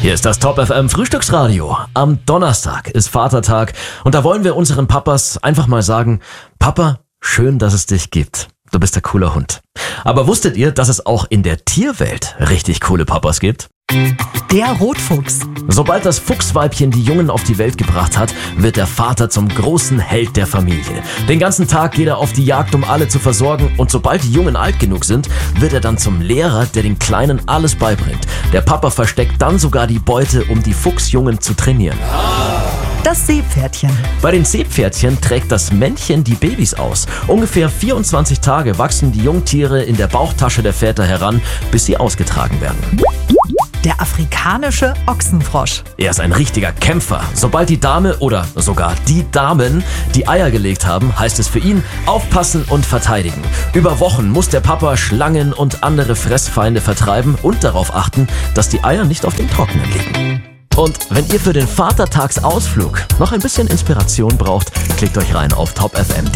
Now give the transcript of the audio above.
Hier ist das Top FM Frühstücksradio. Am Donnerstag ist Vatertag und da wollen wir unseren Papas einfach mal sagen, Papa, schön, dass es dich gibt. Du bist der cooler Hund. Aber wusstet ihr, dass es auch in der Tierwelt richtig coole Papas gibt? Der Rotfuchs. Sobald das Fuchsweibchen die Jungen auf die Welt gebracht hat, wird der Vater zum großen Held der Familie. Den ganzen Tag geht er auf die Jagd, um alle zu versorgen, und sobald die Jungen alt genug sind, wird er dann zum Lehrer, der den Kleinen alles beibringt. Der Papa versteckt dann sogar die Beute, um die Fuchsjungen zu trainieren. Das Seepferdchen. Bei den Seepferdchen trägt das Männchen die Babys aus. Ungefähr 24 Tage wachsen die Jungtiere in der Bauchtasche der Väter heran, bis sie ausgetragen werden. Der afrikanische Ochsenfrosch. Er ist ein richtiger Kämpfer. Sobald die Dame oder sogar die Damen die Eier gelegt haben, heißt es für ihn aufpassen und verteidigen. Über Wochen muss der Papa Schlangen und andere Fressfeinde vertreiben und darauf achten, dass die Eier nicht auf dem Trockenen liegen. Und wenn ihr für den Vatertagsausflug noch ein bisschen Inspiration braucht, klickt euch rein auf topfm.de.